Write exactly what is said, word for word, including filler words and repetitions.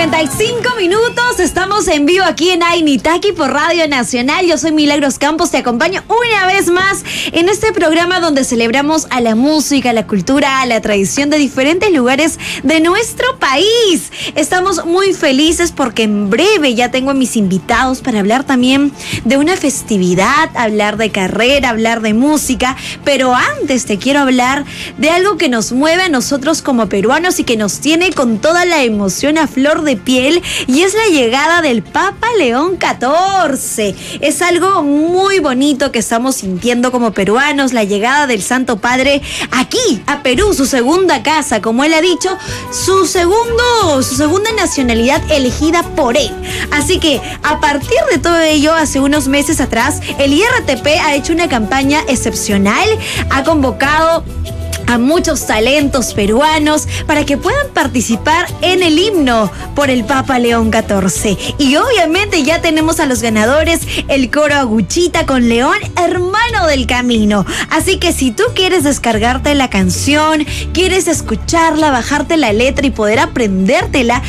treinta y cinco minutos, estamos en vivo aquí en Ainitaki por Radio Nacional. Yo soy Milagros Campos, te acompaño una vez más en este programa donde celebramos a la música, a la cultura, a la tradición de diferentes lugares de nuestro país. Estamos muy felices porque en breve ya tengo a mis invitados para hablar también de una festividad, hablar de carrera, hablar de música, pero antes te quiero hablar de algo que nos mueve a nosotros como peruanos y que nos tiene con toda la emoción a flor de piel, y es la llegada del Papa León catorce. Es algo muy bonito que estamos sintiendo como peruanos, la llegada del Santo Padre aquí a Perú, su segunda casa, como él ha dicho, su segundo, su segunda nacionalidad elegida por él. Así que a partir de todo ello, hace unos meses atrás, el I R T P ha hecho una campaña excepcional, ha convocado a muchos talentos peruanos para que puedan participar en el himno por el Papa León catorce. Y obviamente ya tenemos a los ganadores, el coro Aguchita con León, hermano del camino. Así que si tú quieres descargarte la canción, quieres escucharla, bajarte la letra y poder aprendértela,